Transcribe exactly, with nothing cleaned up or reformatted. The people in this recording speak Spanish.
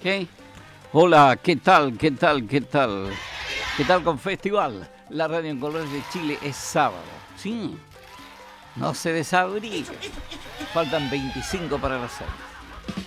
¿Qué? Hola, ¿qué tal? ¿Qué tal? ¿Qué tal? ¿Qué tal con Festival? La radio en colores de Chile es sábado. Sí, no se desabrigue. Faltan veinticinco para las seis.